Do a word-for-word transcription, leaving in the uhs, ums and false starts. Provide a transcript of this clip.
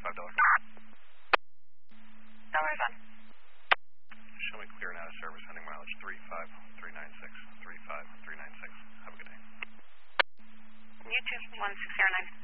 five dollars. No worries on. Show me clear and out of service, sending mileage three five three nine six, three five three nine six. Have a good day. You too, one six zero nine.